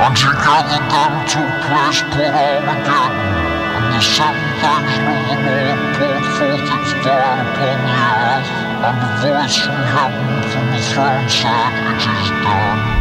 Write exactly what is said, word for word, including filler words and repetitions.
And together them took place put Armageddon, and the seventh angel of the Lord poured forth its fire upon the earth, and a voice from heaven from the throne said, It is done.